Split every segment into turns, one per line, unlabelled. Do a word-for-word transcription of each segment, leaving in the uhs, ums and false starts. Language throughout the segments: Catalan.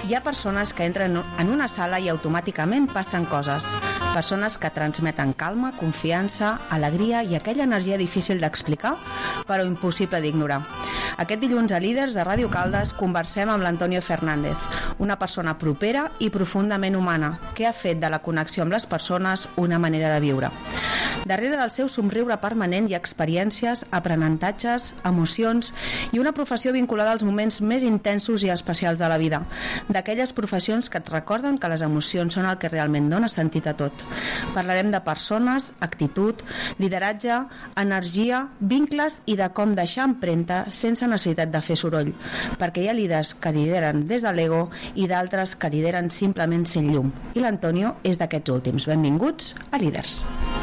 Hi ha persones que entren en una sala i automàticament passen coses. Persones que transmeten calma, confiança, alegria i aquella energia difícil d'explicar, però impossible d'ignorar. Aquest dilluns a Líders de Ràdio Caldes conversem amb l'Antonio Fernández, una persona propera i profundament humana, que ha fet de la connexió amb les persones una manera de viure. Darrere del seu somriure permanent hi ha experiències, aprenentatges, emocions i una professió vinculada als moments més intensos i especials de la vida, d'aquelles professions que et recorden que les emocions són el que realment dona sentit a tot. Parlarem de persones, actitud, lideratge, energia, vincles i de com deixar empremta sense necessitat de fer soroll, perquè hi ha líders que lideren des de l'ego i d'altres que lideren simplement sent llum. I l'Antonio és d'aquests últims. Benvinguts a Líders.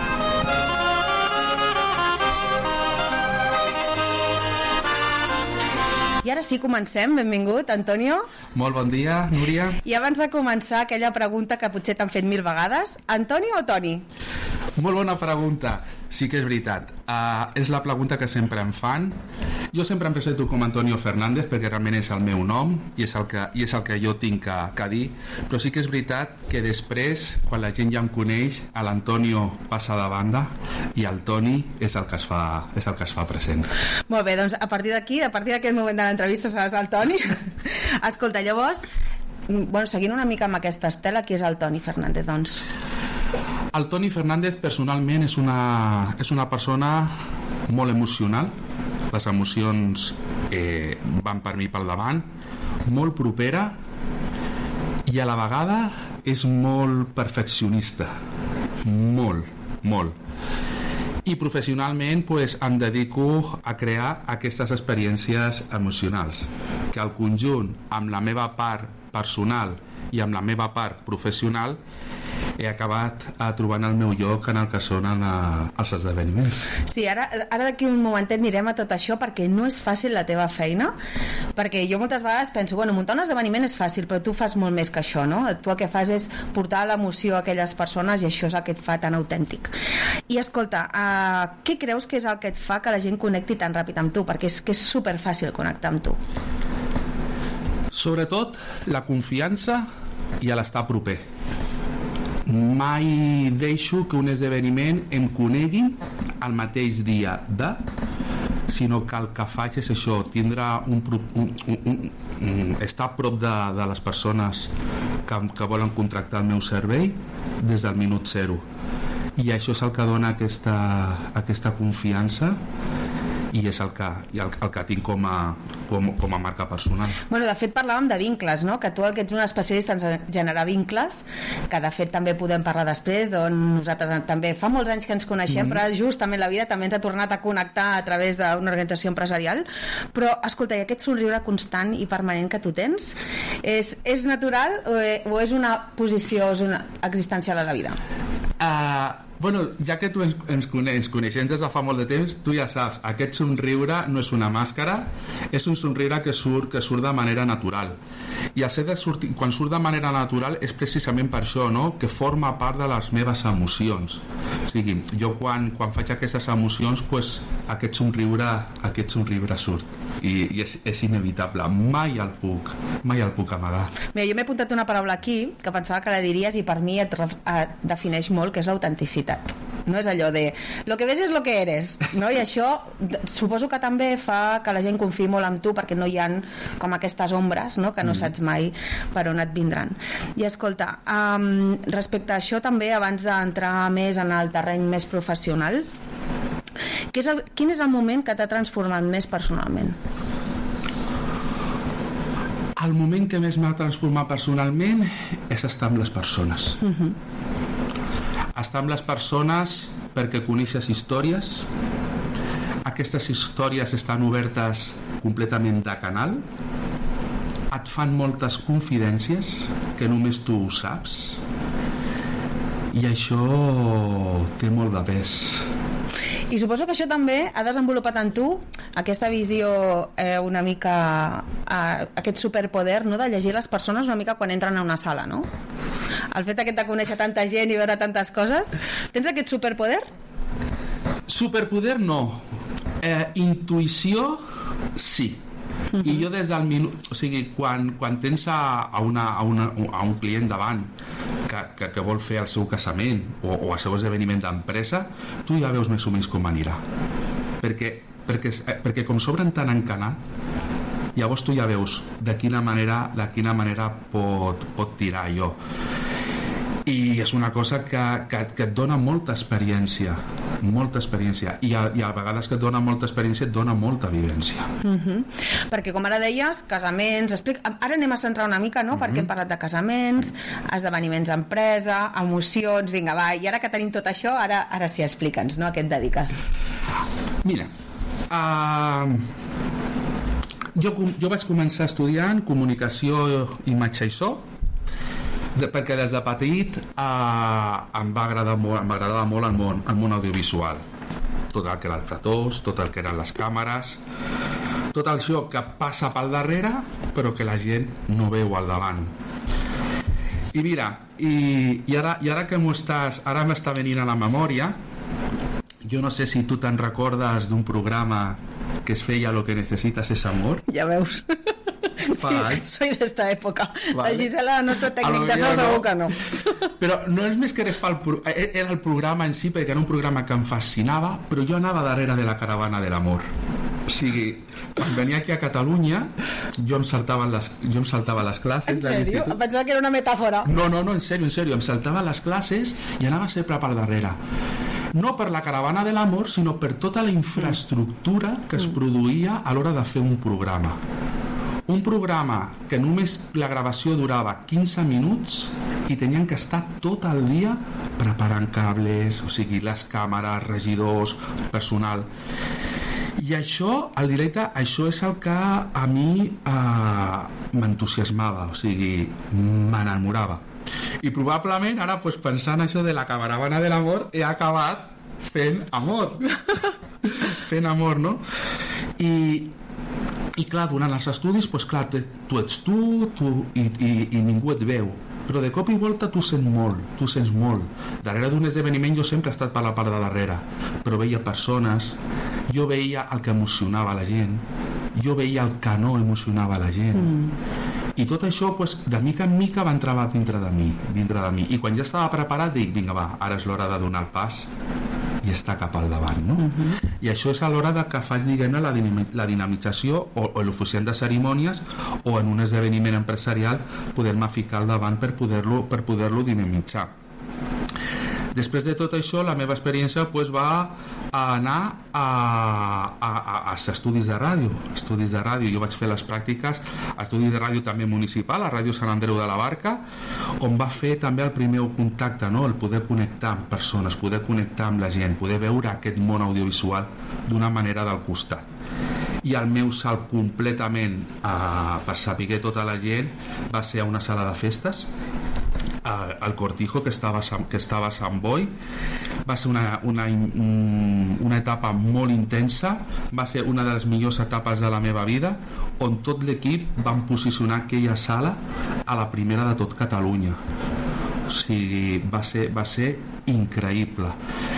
I ara sí, comencem. Benvingut, Antonio.
Molt bon dia, Núria.
I abans de començar, aquella pregunta que potser t'han fet mil vegades, Antonio o Toni?
Molt bona pregunta. Sí que és veritat. Uh, és la pregunta que sempre em fan. Jo sempre em presento com Antonio Fernández perquè realment és el meu nom i és el que, i és el que jo tinc que, que dir, però sí que és veritat que després, quan la gent ja em coneix, l'Antonio passa de banda i el Toni és el que es fa, és el que es fa present.
Molt bé, doncs a partir d'aquí, a partir d'aquest moment de l'entrevista seràs el Toni. Escolta, llavors, bueno, seguint una mica amb aquesta estela, qui és el Toni Fernández, doncs?
El Toni Fernández personalment és una, és una persona molt emocional. Les emocions eh, van per mi pel davant, molt propera i a la vegada és molt perfeccionista, molt, molt. I professionalment pues, em dedico a crear aquestes experiències emocionals, que al conjunt amb la meva part personal i amb la meva part professional he acabat a trobant el meu lloc en el que són en, a, els esdeveniments.
Sí, ara, ara d'aquí un momentet anirem a tot això perquè no és fàcil la teva feina, perquè jo moltes vegades penso, bueno, muntar un esdeveniment és fàcil, però tu fas molt més que això, no? Tu el que fas és portar l'emoció a aquelles persones i això és el que et fa tan autèntic. I escolta, uh, què creus que és el que et fa que la gent connecti tan ràpid amb tu? Perquè és que és superfàcil connectar amb tu.
Sobretot la confiança i l'estar proper. Mai deixo que un esdeveniment em conegui el mateix dia de, sinó que el que faig és això, tindre un, un, un, un, un estar a prop de, de les persones que, que volen contractar el meu servei des del minut zero, i això és el que dona aquesta, aquesta confiança i és el que, el, el que tinc com a, com, com a marca personal.
Bueno, de fet parlàvem de vincles, no? Que tu el que ets un especialista en generar vincles, que de fet també podem parlar després, doncs nosaltres també fa molts anys que ens coneixem, mm-hmm. però justament la vida també ens ha tornat a connectar a través d'una organització empresarial, però escolta, i aquest somriure constant i permanent que tu tens, és, és natural o, o és una posició és una existencial a la vida?
Uh, bueno, ja que tu ens, ens, coneix, ens coneixem des de fa molt de temps, tu ja saps, aquest somriure no és una màscara, és un somriure que surt, que surt de manera natural, i el ser de sortir, quan surt de manera natural és precisament per això, no? Que forma part de les meves emocions. O sigui, jo quan, quan faig aquestes emocions, pues, aquest somriure aquest somriure surt i, i és, és inevitable, mai el puc mai el puc amagar.
Mira, jo m'he apuntat una paraula aquí que pensava que la diries i per mi et, et defineix molt, que és l'autenticitat. No és allò de lo que ves és lo que eres, no? I això suposo que també fa que la gent confiï molt en tu perquè no hi ha com aquestes ombres, no? Que no mm. saps mai per on et vindran. I escolta, um, respecte a això també, abans d'entrar més en el terreny més professional, què és el, quin és el moment que t'ha transformat més personalment?
El moment que més m'ha transformat personalment és estar amb les persones. Mm-hmm. Estar amb les persones perquè coneixes històries, aquestes històries estan obertes completament de canal, et fan moltes confidències que només tu ho saps, i això té molt de pes.
I suposo que això també ha desenvolupat en tu aquesta visió eh, una mica eh, aquest superpoder, no?, de llegir les persones una mica quan entren a una sala, no? El fet aquest de conèixer tanta gent i veure tantes coses, tens aquest superpoder?
Superpoder no, eh, intuïció sí. Uh-huh. I jo des del minut... O sigui, quan, quan tens a, a, una, a, una, a un client davant que, que, que vol fer el seu casament o, o el seu esdeveniment d'empresa, tu ja veus més o menys com anirà. Perquè, perquè, perquè com s'obren tan encanat, llavors tu ja veus de quina manera, de quina manera pot, pot tirar allò. I és una cosa que, que, que et dona molta experiència, molta experiència, i a, i a vegades que et dona molta experiència et dona molta vivència.
Uh-huh. Perquè com ara deies, casaments, explica... ara anem a centrar una mica, no? Uh-huh. Perquè hem parlat de casaments, esdeveniments d'empresa, emocions, vinga, va, i ara que tenim tot això, ara, ara sí, explica'ns, no? A què et dediques?
Mira, uh, jo, jo vaig començar estudiant comunicació, imatge i so, de, perquè des de petit eh, em va agradar molt, em va agradar molt el món, el món audiovisual, tot el que eren els platós, tot el que eren les càmeres, tot això que passa pel darrere però que la gent no veu al davant. I mira, i, i, ara, i ara que m'ho estàs, ara m'està venint a la memòria, jo no sé si tu te'n recordes d'un programa que es feia Lo que necesitas es amor.
Ja veus. Sí, soy de esta època. Vale. La Gisela, el nostre tècnic de so, segur que no.
Però no és més que eres pel pro... era el programa en si, perquè era un programa que em fascinava, però jo anava darrere de la caravana de l'amor. O sigui, quan venia aquí a Catalunya, jo em saltava les, jo em saltava les classes.
En sèrio? Em pensava que era una metàfora.
No, no, no, en sèrio, en sèrio. Em saltava les classes i anava sempre per darrere. No per la caravana de l'amor, sinó per tota la infraestructura que es produïa a l'hora de fer un programa. Un programa que només la gravació durava quinze minuts i tenien que estar tot el dia preparant cables, o sigui, les càmeres, regidors, personal. I això, el directe, això és el que a mi eh, m'entusiasmava, o sigui, m'enamorava. I probablement ara, pues, pensant això de la caravana de l'amor, he acabat fent amor. Fent amor, no? I... I clar, durant els estudis, doncs clar, tu ets tu, tu i, i, i ningú et veu. Però de cop i volta tu sents molt, tu sents molt. Darrere d'un esdeveniment jo sempre he estat per la part de darrere, però veia persones, jo veia el que emocionava la gent, jo veia el que no emocionava la gent. Mm. I tot això, doncs, de mica en mica va entrar dintre de mi, dintre de mi. I quan ja estava preparat, dic, vinga, va, ara és l'hora de donar el pas i està cap al davant, no? Uh-huh. I això és a l'hora de que faig, diguem-ne, la, dinam- la dinamització o, o l'oficiant de cerimònies o en un esdeveniment empresarial poder-me ficar al davant per poder-lo per poder-lo dinamitzar. Després de tot això, la meva experiència pues, va anar a, a, a, a estudis de ràdio. Estudis de ràdio. Jo vaig fer les pràctiques a estudis de ràdio també municipal, a Ràdio Sant Andreu de la Barca, on va fer també el primer contacte, no? El poder connectar amb persones, poder connectar amb la gent, poder veure aquest món audiovisual d'una manera del costat. I el meu salt completament a, per saber tota la gent va ser a una sala de festes, al Cortijo, que estava, que estava a Sant Boi. Va ser una, una, una etapa molt intensa, va ser una de les millors etapes de la meva vida, on tot l'equip vam posicionar aquella sala a la primera de tot Catalunya. O sigui, va ser, va ser increïble.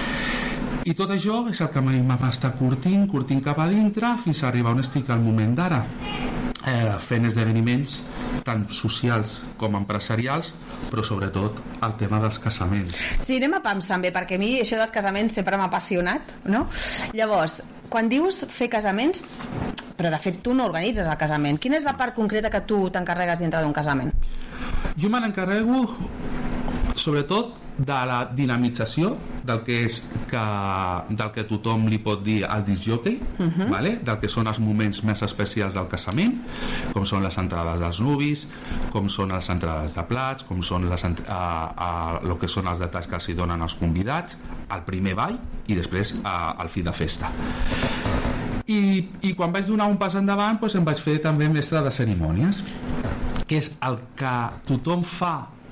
I tot això és el que m'ha estat curtint, curtint cap a dintre, fins a arribar on estic al moment d'ara, eh, fent esdeveniments tant socials com empresarials, però sobretot el tema dels casaments.
Sí, anem a pams també, perquè a mi això dels casaments sempre m'ha apassionat, no? Llavors, quan dius fer casaments, però de fet tu no organitzes el casament, quina és la part concreta que tu t'encarregues dintre d'un casament?
Jo me n'encarrego sobretot de la dinamització del que és que, del que tothom li pot dir al disc jockey, uh-huh. Vale? Del que són els moments més especials del casament, com són les entrades dels nuvis, com són les entrades de plats, com són les, a, a, el que són els detalls que els hi donen els convidats, el primer ball i després a, al fi de festa. I, i quan vaig donar un pas endavant, doncs em vaig fer també mestre de cerimònies, que és el que tothom fa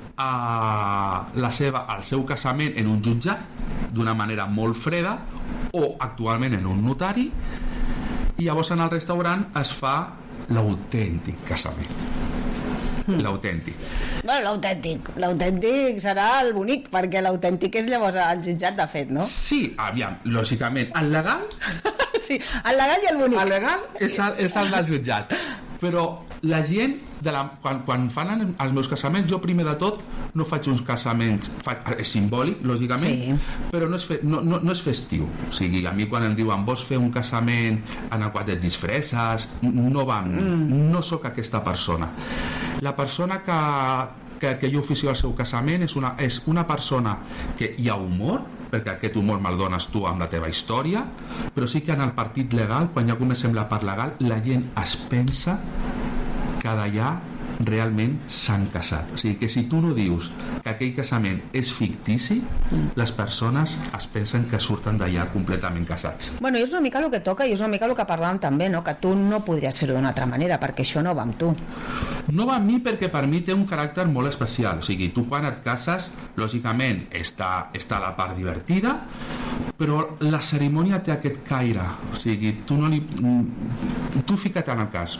a la seva, al seu casament en un jutjat d'una manera molt freda o actualment en un notari, i llavors en el restaurant es fa l'autèntic casament. Mm. L'autèntic.
Bueno, l'autèntic. L'autèntic serà el bonic, perquè l'autèntic és llavors el jutjat de fet, no?
Sí, aviam, lògicament. El legal
Sí, el legal i el bonic.
El legal és el, és el del jutjat. Però la gent, de la, quan, quan fan els meus casaments, jo primer de tot no faig uns casaments, faig, és simbòlic, lògicament, sí. però no és, fe, no, no, no és festiu. O sigui, a mi quan em diuen vols fer un casament en el qual et disfresses, no va amb mi, mm. no sóc aquesta persona. La persona que, que, que jo oficio al seu casament és una, és una persona que hi ha humor, perquè aquest humor me'l dones tu amb la teva història, però sí que en el partit legal, quan ja comencem la part legal, la gent es pensa que d'allà realment s'han casat. O sigui que si tu no dius que aquell casament és fictici, les persones es pensen que surten d'allà completament casats.
Bueno, i és una mica el que toca i és una mica el que parlàvem també, no? Que tu no podries fer-ho d'una altra manera, perquè això no va amb tu.
No va amb mi perquè per mi té un caràcter molt especial. O sigui, tu quan et cases, lògicament està, està la part divertida, però la cerimònia té aquest caire. O sigui, tu no li... Tu fica't en el cas.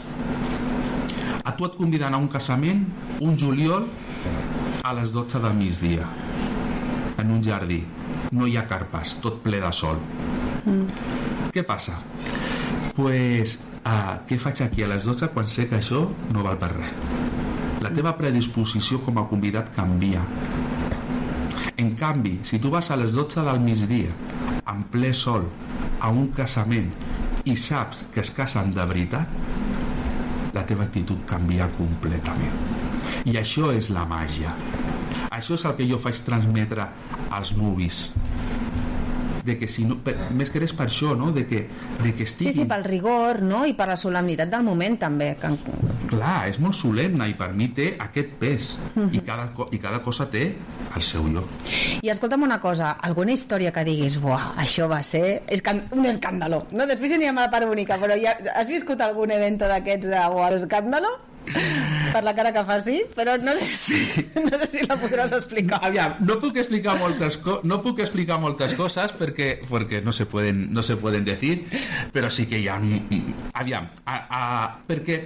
A tu et conviden a un casament un juliol a les dotze del migdia en un jardí, no hi ha carpes, tot ple de sol. mm. Què passa? Pues, uh, què faig aquí a les dotze quan sé que això no val per res? La teva predisposició com a convidat canvia. En canvi, si tu vas a les dotze del migdia en ple sol a un casament i saps que es casen de veritat, la teva actitud canvia completament. I això és la màgia. Això és el que jo faig transmetre als nuvis. De que si no, per, més que res per això, no? De que, de que estiguin...
Sí, sí, pel rigor, no? I per la solemnitat del moment, també. Que...
Clar, és molt solemne i per mi té aquest pes. Mm-hmm. I, cada, I cada cosa té el seu lloc.
I escolta'm una cosa, alguna història que diguis, buah, això va ser escan... un escàndalo. No? Després anirem a la part bonica, però ja has viscut algun event d'aquests de buah, escàndalo? Per la cara que faci, però no sé, sí. no sé si la podràs explicar.
Aviam, no puc explicar moltes, co no puc explicar moltes coses perquè, perquè no, se pueden, no se pueden decir, però sí que hi ha... Aviam, a, a, perquè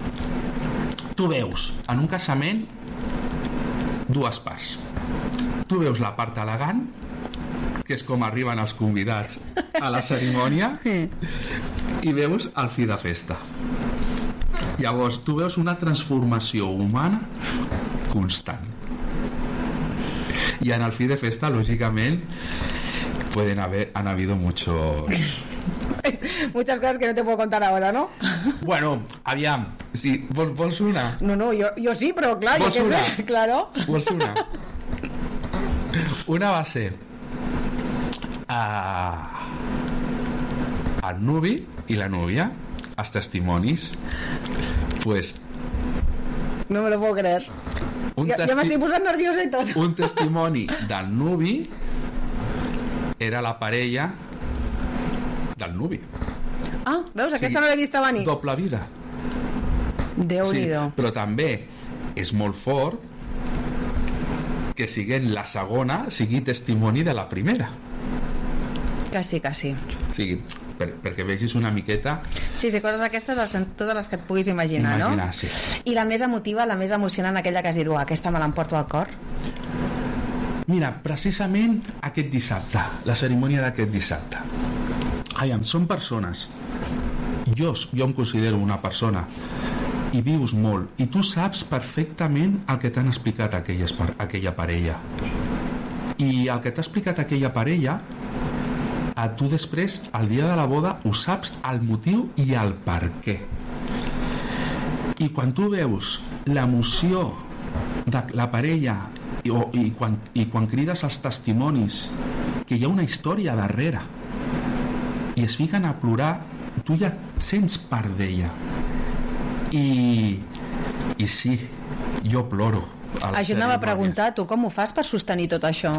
tu veus en un casament dues parts. Tu veus la part elegant, que és com arriben els convidats a la cerimònia, i veus el fi de festa. Llavors, tu veus una transformació humana constant. Y en el fi de festa, lógicament, pueden haber, han habido muchos...
Muchas cosas que no te puedo contar ahora, ¿no?
Bueno, aviam, si vols, vols una?
No, no, yo, yo sí, però clar, jo què sé, claro.
Vols una? Una va ser uh, el nuvi i la núvia, els testimonis, pues...
No me lo puedo creer. Ja, ja m'estic posant nerviosa i tot.
Un testimoni del nuvi era la parella del nuvi.
Ah, veus, aquesta sí, no l'he vista venir.
Doble vida.
Déu-n'hi-do.
Sí, però també és molt fort que siguent la segona sigui testimoni de la primera.
Que sí, que sí.
Sí, per, perquè vegis una miqueta...
Sí, sí, coses aquestes, les, totes les que et puguis imaginar,
imaginar
no?
Sí.
I la més emotiva, la més emocionant, aquella que has dit, uah, aquesta me l'emporto al cor?
Mira, precisament aquest dissabte, la cerimònia d'aquest dissabte. Aviam, són persones. Jo, jo em considero una persona i vius molt, i tu saps perfectament el que t'han explicat aquelles, aquella parella. I el que t'ha explicat aquella parella, a tu després, el dia de la boda, ho saps el motiu i el per què. I quan tu veus l'emoció de la parella i, o, i, quan, i quan crides els testimonis que hi ha una història darrere i es fiquen a plorar, tu ja sents part d'ella. I, i sí, jo ploro.
Això anava a preguntar, tu com ho fas per sostenir tot això?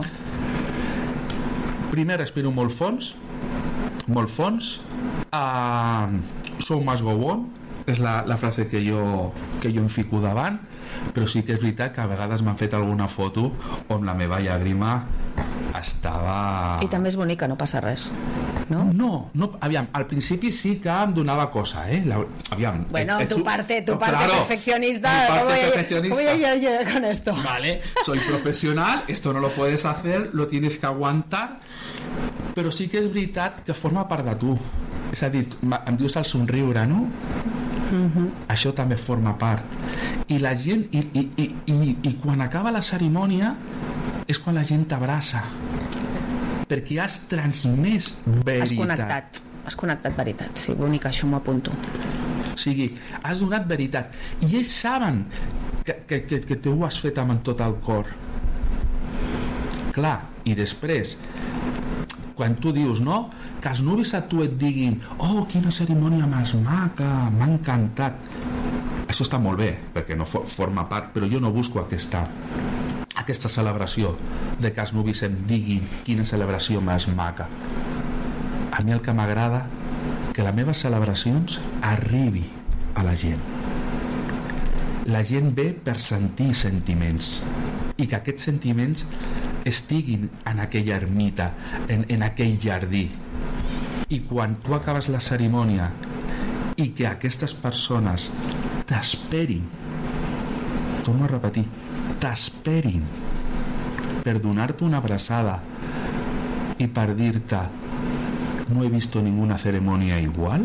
Primer respiro molt fons, molt fons. Uh, show must go on, és la, la frase que jo, que jo em fico davant, però sí que és veritat que a vegades m'han fet alguna foto on la meva llàgrima estava...
I també és bonica, no passa res, no?
No, no, aviam, al principi sí que em donava cosa, eh? La, aviam...
Bueno,
eh,
tu parte, tu
no,
parte
claro,
perfeccionista,
parte
¿cómo voy,
perfeccionista.
¿cómo voy a llegar con esto?
Vale, soy profesional, esto no lo puedes hacer, lo tienes que aguantar, però sí que és veritat que forma part de tu. És a dir, em dius el somriure, no? Uh-huh. Això també forma part. I la gent, i, i, i, i, i quan acaba la cerimònia és quan la gent t'abraça, perquè has transmès veritat.
Has connectat, has connectat veritat, sí, bonic, això m'ho apunto.
O sigui, has donat veritat. I ells saben que, que, que, que tu ho has fet amb tot el cor. Clar, i després, quan tu dius, no?, que els nuvis a tu et diguin oh, quina cerimònia més maca, m'ha encantat. Això està molt bé, perquè no forma part, però jo no busco aquesta, aquesta celebració de que els nuvis em diguin quina celebració més maca. A mi el que m'agrada que les meves celebracions arribi a la gent. La gent ve per sentir sentiments i que aquests sentiments estiguin en aquella ermita, en, en aquell jardí. I quan tu acabes la cerimònia i que aquestes persones t'esperin, torno a repetir, t'esperin per donar-te una abraçada i per dir-te no he visto ninguna ceremonia igual,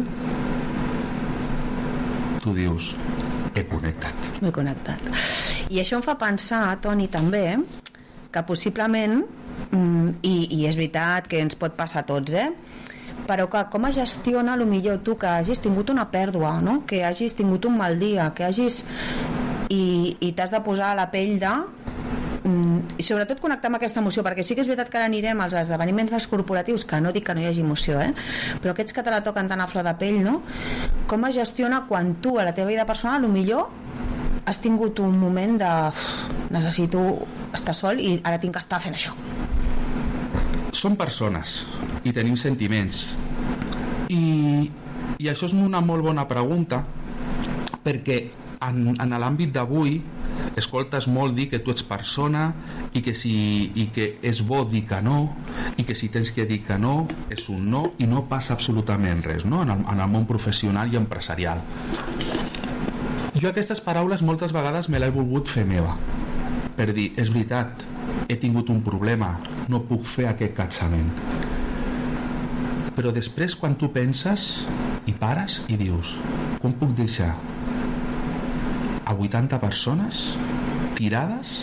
tu dius he connectat.
He connectat. I això em fa pensar, Toni, també, que possiblement, i, i és veritat que ens pot passar a tots, eh? Però que com es gestiona, potser tu que hagis tingut una pèrdua, no? Que hagis tingut un mal dia, que hagis... i, i t'has de posar a la pell de... i sobretot connectar amb aquesta emoció, perquè sí que és veritat que ara anirem als esdeveniments més corporatius, que no dic que no hi hagi emoció, eh? Però aquests que te la toquen tan a flor de pell, no? Com es gestiona quan tu a la teva vida personal potser has tingut un moment de necessito estar sol i ara tinc que estar fent això.
Som persones i tenim sentiments i, i això és una molt bona pregunta, perquè en, en l'àmbit d'avui escoltes molt dir que tu ets persona i que, si, i que és bo dir que no i que si tens que dir que no és un no i no passa absolutament res, no? en, el, en el món professional i empresarial. Jo aquestes paraules moltes vegades me l'he volgut fer meva per dir, és veritat, he tingut un problema, no puc fer aquest cansament. Però després quan tu penses i pares i dius, com puc deixar a vuitanta persones tirades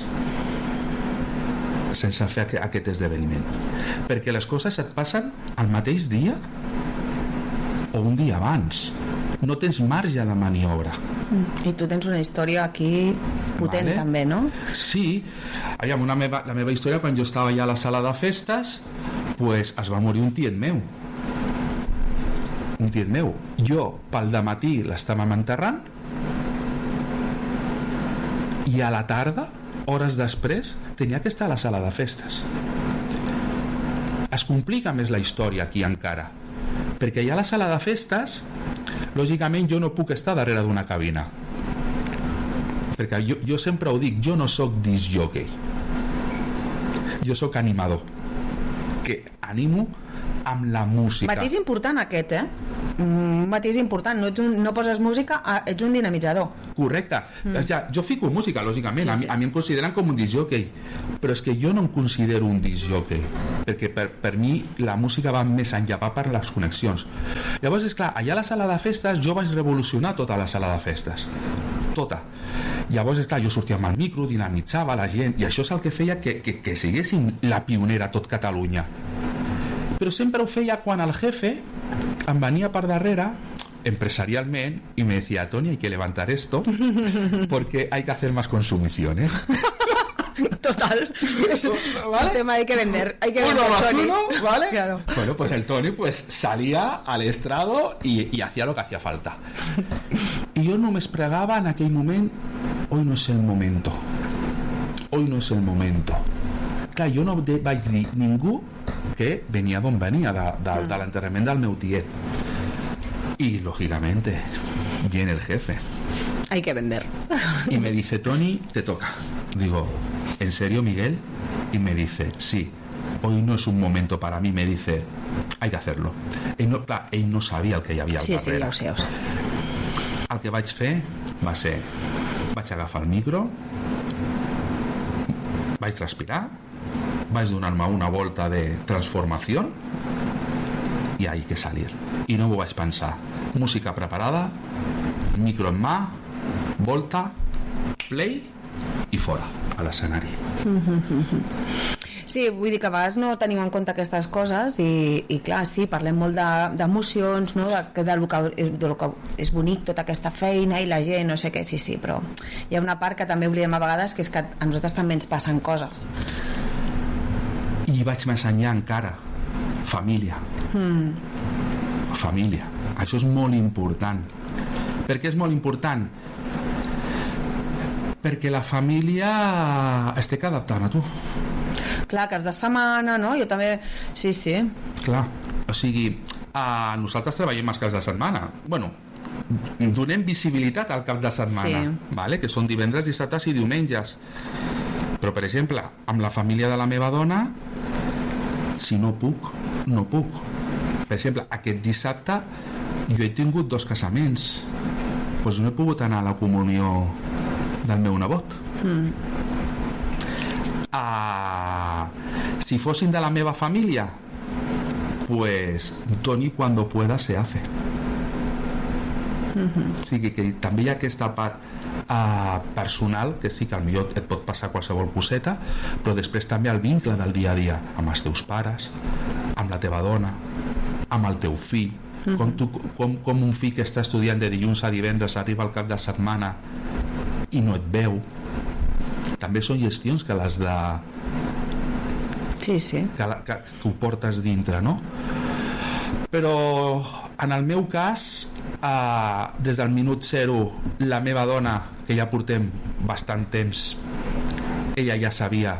sense fer aquest esdeveniment? Perquè les coses et passen al mateix dia o un dia abans. No tens marge de maniobra.
I tu tens una història aquí potent, vale? També, no?
Sí. Aviam, una meva, la meva història, quan jo estava ja a la sala de festes, pues, es va morir un tiet meu. Un tiet meu. Jo, pel dematí, l'estàvem enterrant i a la tarda, hores després, tenia que estar a la sala de festes. Es complica més la història aquí encara, perquè ja a la sala de festes lògicament jo no puc estar darrere d'una cabina, perquè jo, jo sempre ho dic, jo no sóc disc jockey, jo sóc animador que animo amb la música.
Matís important aquest, eh? Un matís important, no, ets un, no poses música, ets un dinamitzador.
Correcte, mm. ja, jo fico música lògicament, sí, sí. A, mi, a mi em consideren com un disc jockey, però és que jo no em considero un disc jockey, perquè per, per mi la música va més enllà, va per les connexions. Llavors, és clar, allà a la sala de festes jo vaig revolucionar tota la sala de festes, tota. Llavors, és clar, jo sortia amb el micro, dinamitzava la gent, i això és el que feia que, que, que siguéssim la pionera a tot Catalunya. Però sempre ho feia quan el jefe em venia per darrere empresarialment y me decía, Tony, hay que levantar esto porque hay que hacer más consumiciones.
Total, eso, ¿vale? El tema hay que vender, hay que
uno
vender
más
Tony.
uno, ¿vale?
Claro.
Bueno, pues el Tony pues salía al estrado y, y hacía lo que hacía falta. Y yo no me espregaba en aquel momento, hoy no es el momento, hoy no es el momento. Clar, jo no vaig dir ningú que venia d'on venia, de, de, de l'enterrament del meu tiet. Y lógicamente viene el jefe.
Hay que vender.
Y me dice, Tony, te toca. Digo, ¿en serio, Miguel? Y me dice, sí, hoy no es un momento para mí. Me dice, hay que hacerlo. Ell no, clar, ell no sabia el que hi havia al
sí,
darrere.
Sí, ja ho sé, ja ho sé.
El que vaig fer va ser, vaig agafar el micro, vaig respirar, vaig donar-me una volta de transformació i hay que salir. I no m'ho vaig pensar. Música preparada, micro en mà, volta, play i fora, a l'escenari.
Sí, vull dir que a vegades no tenim en compte aquestes coses i, i clar, sí, parlem molt d'emocions, no? de, de, lo que, de lo que és bonic tota aquesta feina i la gent, no sé què, sí, sí, però hi ha una part que també oblidem a vegades, que és que a nosaltres també ens passen coses.
I vaig més enllà encara, família.
Mm.
Família. Això és molt important. Per què és molt important? Perquè la família es té que adaptar a tu.
Clar, caps de setmana, no? Jo també... Sí, sí.
Clar, o sigui, a nosaltres treballem els caps de setmana. Bueno, donem visibilitat al cap de setmana,
sí.
Vale? Que són divendres, dissabtes i diumenges. Però, per exemple, amb la família de la meva dona, si no puc, no puc. Per exemple, aquest dissabte jo he tingut dos casaments. Doncs no he pogut anar a la comunió del meu nebot.
Mm.
Ah, si fossin de la meva família, pues Toni cuando pueda se hace.
Mm-hmm.
O sigui que també hi ha aquesta part uh, personal, que sí que potser et pot passar qualsevol coseta, però després també el vincle del dia a dia amb els teus pares, amb la teva dona, amb el teu fill. Mm-hmm. com, tu, com, com un fill que està estudiant de dilluns a divendres arriba al cap de setmana i no et veu. També són gestions que les de...
Sí, sí.
Que, la, que, que ho portes dintre, no? Però en el meu cas, eh, des del minut zero, la meva dona, que ja portem bastant temps, ella ja sabia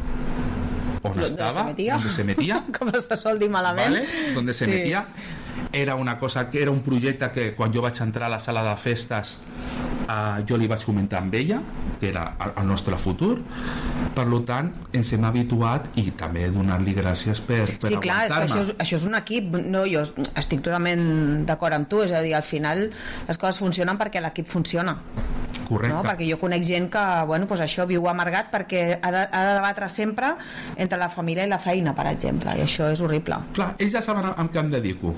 on
¿Dónde
estava,
se metía?
on se metía.
Com se sol dir malament.
¿Vale? Donde se
sí.
metía. Era una cosa que era un projecte que quan jo vaig entrar a la sala de festes uh, jo li vaig comentar amb ella que era el nostre futur, per tant ens hem habituat i també donar-li gràcies per, per
sí, clar, és que això és, això és un equip, no, jo estic totalment d'acord amb tu, és a dir, al final les coses funcionen perquè l'equip funciona.
Correcte.
No? Perquè jo conec gent que bueno, pues això viu amargat perquè ha de, ha de debatre sempre entre la família i la feina, per exemple, i això és horrible.
Clar, ells ja saben amb què em dedico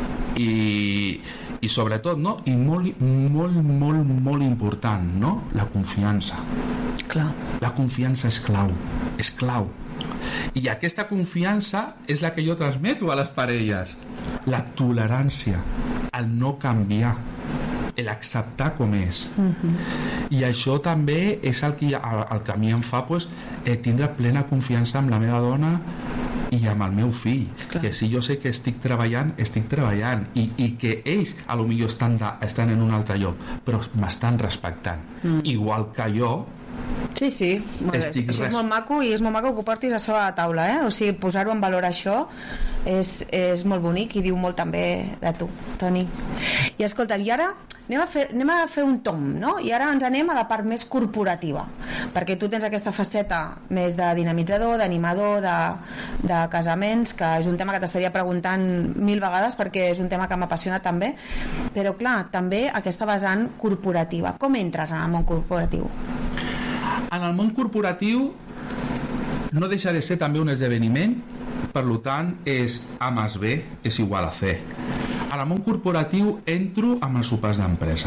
i, i sobretot, no? I molt, molt, molt, molt important, no? La confiança.
Clar.
La confiança és clau, és clau. I aquesta confiança és la que jo transmeto a les parelles. La tolerància, el no canviar, l'acceptar com és. Uh-huh. I això també és el que, el, el que a mi em fa pues, eh, tindre plena confiança amb la meva dona i amb el meu fill. Clar. Que si jo sé que estic treballant, estic treballant i, i que ells a lo millor estan, de, estan en un altre lloc, però m'estan respectant. Mm. Igual que jo.
Sí, sí, molt bé. Això res... és molt maco i és molt maco que ho portis a sobre la taula, eh? O sigui, posar-ho en valor això és, és molt bonic i diu molt també de tu, Toni. I escolta, i ara anem a fer, anem a fer un tom, no? I ara ens anem a la part més corporativa, perquè tu tens aquesta faceta més de dinamitzador, d'animador, de, de casaments, que és un tema que t'estaria preguntant mil vegades perquè és un tema que m'apassiona també, però clar, també aquesta vessant corporativa. Com entres en el món corporatiu?
En el món corporatiu no deixa de ser també un esdeveniment, per tant és A més B és igual a C. En el món corporatiu entro amb els sopars d'empresa.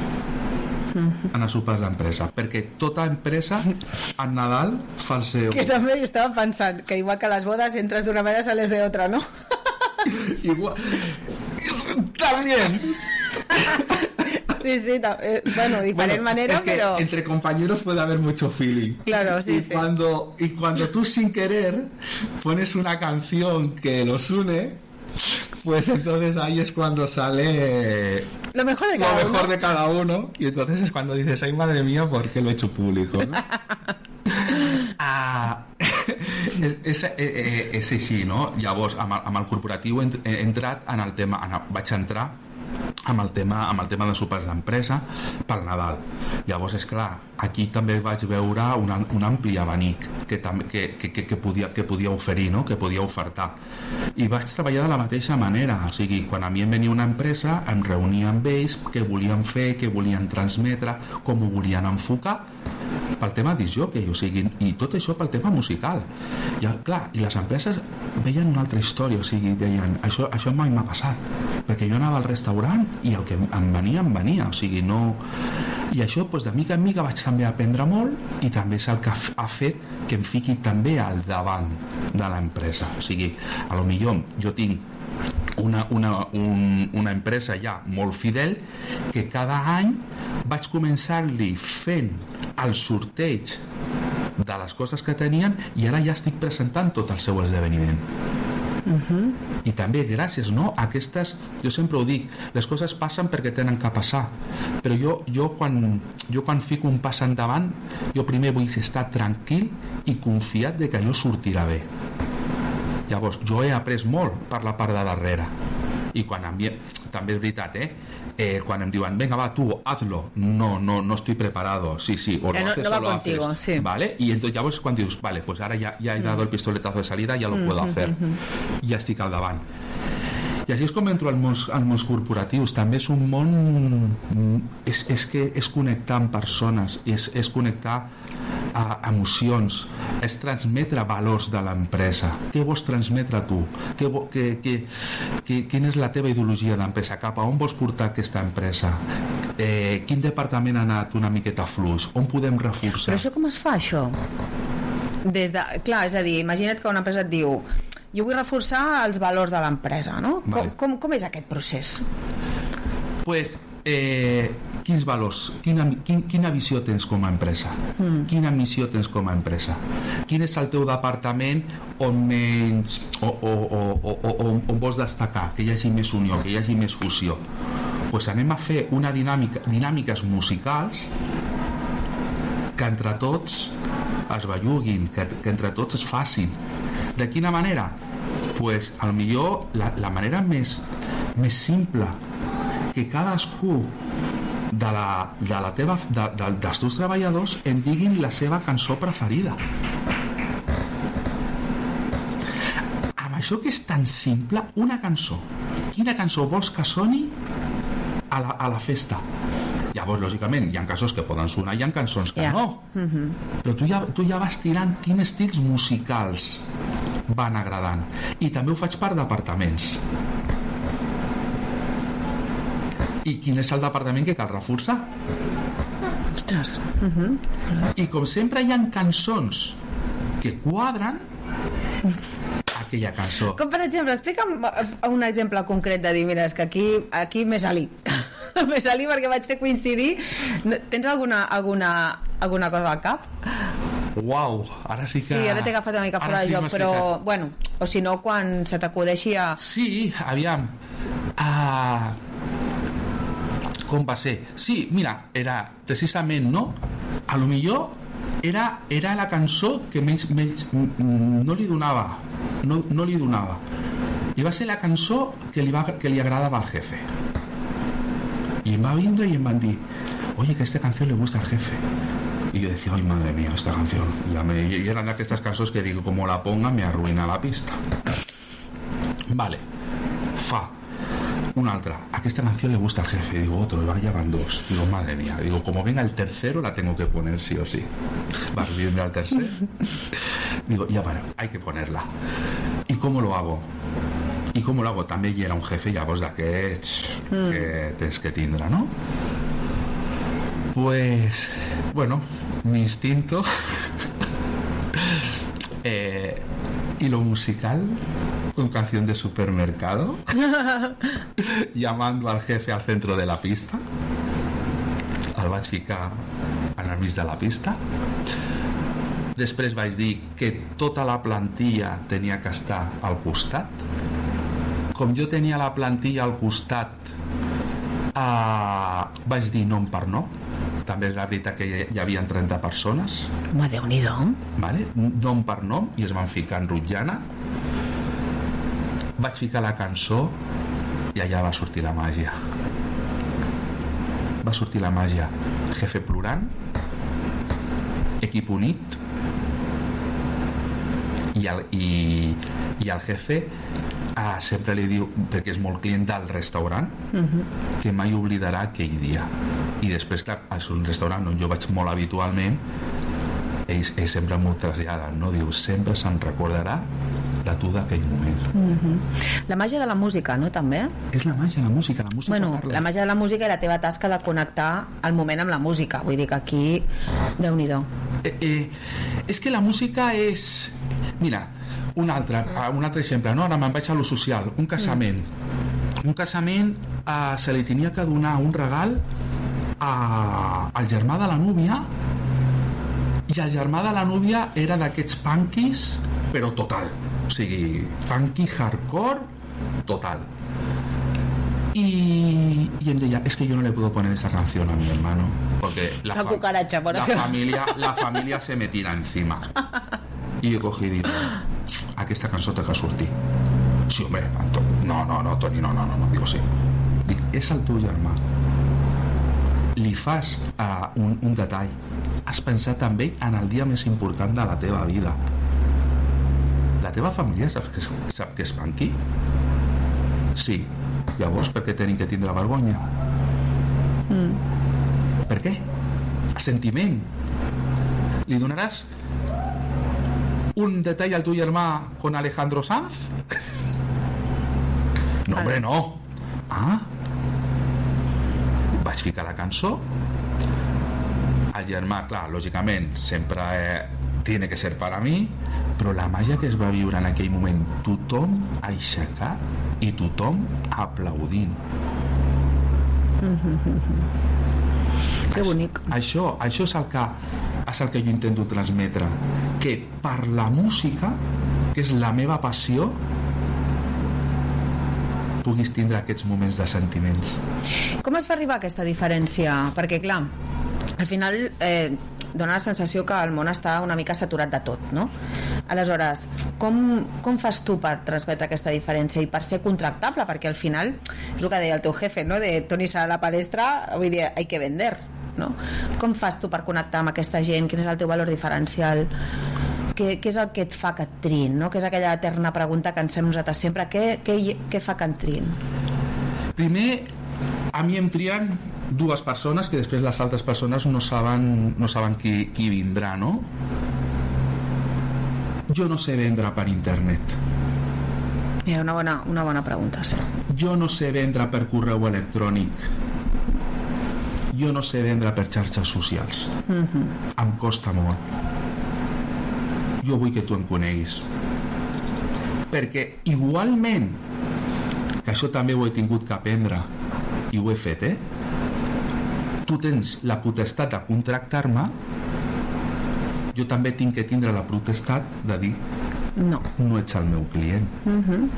En els sopars d'empresa, perquè tota empresa en Nadal fa el seu...
Que també estava pensant que igual que a les bodes entres d'una manera sales de otra, ¿no?
Igual... También...
Sí, sí, eh, bueno, diferente bueno, manera,
es que
pero...
entre compañeros puede haber mucho feeling.
Claro, sí,
y
sí.
Cuando, y cuando tú sin querer pones una canción que los une, pues entonces ahí es cuando sale
lo mejor de cada,
lo mejor
uno.
de cada uno, y entonces es cuando dices, ay madre mía, ¿por qué lo he hecho público? ¿No? ah, és, és, és, és així, no? Llavors, amb el, amb el corporatiu he, he entrat en el tema, en el, vaig entrar amb el tema, amb el tema de sopars d'empresa pel Nadal. Llavors, és clar, aquí també vaig veure un, un ampli abanic que, que, que, que, podia, que podia oferir, no? Que podia ofertar. I vaig treballar de la mateixa manera, o sigui, quan a mi em venia una empresa, em reunia amb ells, què volien fer, què volien transmetre, com ho volien enfocar, pel tema discjockey, o sigui, i tot això pel tema musical. I, clar, i les empreses veien una altra història, o sigui, deien, això, això mai m'ha passat, perquè jo anava al restaurant i el que em venia, em venia, o sigui, no... I això, doncs, de mica en mica vaig també aprendre molt i també és el que ha fet que em fiqui també al davant de l'empresa. O sigui, a lo millor jo tinc una, una, un, una empresa ja molt fidel que cada any vaig començar-li fent el sorteig de les coses que tenien i ara ja estic presentant tot el seu esdeveniment. Uh-huh. I també gràcies, no, a aquestes, jo sempre ho dic, les coses passen perquè tenen que passar, però jo, jo, quan, jo quan fico un pas endavant, jo primer vull estar tranquil i confiat de que allò sortirà bé. Llavors, jo he après molt per la part de darrere. I quan em... també és veritat, eh? eh quan em diuen, venga, va, tu, hazlo. No, no, no estoy preparado. Sí, sí, o lo
no,
haces
no
o lo
contigo,
haces.
Sí.
¿Vale? Y entonces ya vos cuando dices, vale, pues ahora ya, ya he dado mm. el pistoletazo de salida, ya lo mm, puedo hacer. Mm, mm. Ja estic al davant. I així és com entro als mons, als mons corporatius. També és un món... És, és que és connectar amb persones, és, és connectar a emocions, és transmetre valors de l'empresa. Què vols transmetre tu? Què, que, que, que, quina és la teva ideologia d'empresa? Cap a on vols portar aquesta empresa? Eh, quin departament ha anat una miqueta fluix? On podem reforçar?
Però això com es fa, això? Des de, clar, és a dir, imagina't que una empresa et diu jo vull reforçar els valors de l'empresa, no? Vale. Com, com, com és aquest procés?
Pues, eh, quins valors, quina, quin, quina visió tens com a empresa? Mm. Quina missió tens com a empresa? Quin és el teu departament on menys o, o, o, o, o on vols destacar, que hi hagi més unió, que hi hagi més fusió? Pues anem a fer una dinàmica, dinàmiques musicals que entre tots es belluguin, que, que entre tots es facin. De quina manera? Pues, al millor, la, la manera més, més simple, que cadascú de la, de la teva, de, de, dels teus treballadors em diguin la seva cançó preferida. Amb això que és tan simple, una cançó. Quina cançó vols que soni a la, a la festa? Llavors, lògicament, hi ha cançons que poden sonar, hi ha cançons que yeah. no. Uh-huh. Però tu ja, tu ja vas tirant quins estils musicals van agradant. I també ho faig per departaments. I quin és el departament que cal reforçar?
Ostres. Uh-huh.
I com sempre hi ha cançons que quadren aquella cançó.
Com per exemple, explica'm un exemple concret de dir, mira, és que aquí, aquí m'he salit. M'he salit perquè vaig fer coincidir. Tens alguna, alguna, alguna cosa al cap?
Uau, ara sí que...
Sí, ara t'he agafat una mica fora de sí joc, però, ficat. Bueno, o si no, quan se t'acudeixi a...
Sí, aviam. Ah... Com va ser? Sí, mira, era precisament, no? A lo millor era, era la cançó que menys, menys no li donava. No, no li donava. I va ser la cançó que li, va, que li agradava al jefe. Y em va vindre y em van dir, oye, que esta canción le gusta al jefe. Y yo decía, ay, madre mía, esta canción. Ya me, y eran de estas canciones que digo, como la ponga, me arruina la pista. Vale. Fa. Una altra. A esta canción le gusta al jefe. Digo, otro. Y ya van dos. Digo, madre mía. Digo, como venga el tercero, la tengo que poner sí o sí. Va a viene al tercero. Digo, ya bueno, hay que ponerla. ¿Y cómo lo hago? ¿Y cómo lo hago? També hi era un jefe, llavors d'aquests mm. que tens que tindre, no? Pues, bueno, mi instinto eh, y lo musical con canción de supermercado llamando al jefe al centro de la pista, el vaig ficar en el mig de la pista. Després vaig dir que tota la plantilla tenia que estar al costat. Com jo tenia la plantilla al costat, eh, vaig dir nom per nom. També és la veritat que hi havia trenta persones.
Home, Déu-n'hi-do.
Vale? Nom per nom, i es van ficar enrotllana. Vaig ficar la cançó i allà va sortir la màgia. Va sortir la màgia. Jefe plorant, equip unit, i, el, i, i el jefe uh, sempre li diu, perquè és molt client del restaurant, uh-huh. que mai oblidarà aquell dia. I després, clar, és un restaurant on jo vaig molt habitualment, ells, ells sempre m'ho traslladen, no? Diu, sempre se'n recordarà de tu d'aquell moment.
Uh-huh. La màgia de la música, no, també?
És la màgia de la música, la música
bueno,
parla.
La màgia de la música i la teva tasca de connectar el moment amb la música, vull dir que aquí, Déu-n'hi-do.
Eh, eh, és que la música és... Mira, un altre, un altre exemple, no? Ara me'n vaig a lo social, un casament. Mm. Un casament eh, se li tenia que donar un regal a, al germà de la núvia, i el germà de la núvia era d'aquests punkis, però total. O sigui, punky hardcore total. Y, y em deia, es que yo no le puedo poner esta canción a mi hermano porque la,
la,
fa
cucaracha, por
la familia la familia se me tira encima. I jo cogí i dic, aquesta cançó té que sortir. Sí, hombre, Anto. no, no, no, Toni, no, no, no, no. Digo, sí. Dic, és el teu germà. Li fas uh, un, un detall. Has pensat també en el dia més important de la teva vida. La teva família sap que, sap que és punky? Sí. Llavors, per què tenen que tindre vergonya? Mm. Per què? Sentiment. Li donaràs un detall al teu germà con Alejandro Sanz? No, hombre, no. Ah? Vaig ficar la cançó. El germà, clar, lògicament, sempre eh, tiene que ser per a mi, però la màgia que es va viure en aquell moment, tothom aixecat i tothom aplaudint.
Que bonic.
Això, això és el que és el que jo intento transmetre, que per la música, que és la meva passió, puguis tindre aquests moments de sentiments.
Com es fa arribar a aquesta diferència? Perquè, clar, al final eh, dona la sensació que el món està una mica saturat de tot, no? Aleshores, com, com fas tu per transmetre aquesta diferència i per ser contractable? Perquè al final, és el que deia el teu jefe, no? De Toni sale a la palestra, vull dir, hay que vender, no? Com fas tu per connectar amb aquesta gent? Quin és el teu valor diferencial? Què, què és el que et fa que et trin, no? Que és aquella eterna pregunta que ens fem nosaltres sempre. Què, què, què fa que en trin?
Primer, a mi em trien dues persones que després les altres persones no saben, no saben qui, qui vindrà, no? Jo no sé vendre per internet.
Mira, una bona, una bona pregunta, sí.
Jo no sé vendre per correu electrònic. Jo no sé vendre per xarxes socials. Mm-hmm. Em costa molt. Jo vull que tu em coneguis. Perquè igualment, que això també ho he tingut que aprendre i ho he fet, eh? Tu tens la potestat de contractar-me, jo també tinc que tindre la potestat de dir
no,
no ets el meu client.
Mm-hmm.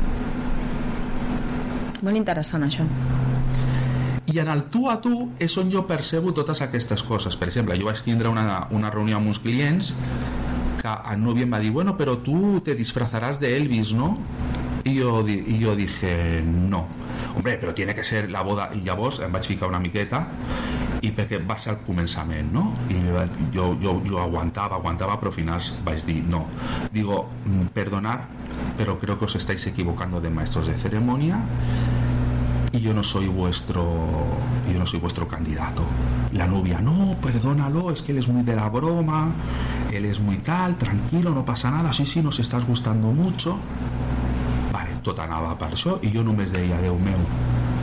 Molt interessant, això.
I en el tu a tu és on jo percebo totes aquestes coses. Per exemple, jo vaig tindre una, una reunió amb uns clients que el novio em va dir, bueno, però tu te disfrazaràs de Elvis, ¿no? I jo, i jo dije, no. Hombre, però tiene que ser la boda. I llavors em vaig ficar una miqueta i perquè va ser el començament, no? I jo, jo, jo aguantava, aguantava, però al final vaig dir, no. Digo, perdonar, pero creo que os estáis equivocando de maestros de ceremonia y yo no soy vuestro yo no soy vuestro candidato. La novia, no, perdónalo, es que él es muy de la broma, él es muy tal, tranquilo, no pasa nada, sí, sí, nos estás gustando mucho. Vale, tot anava per això i jo només deia, Déu meu,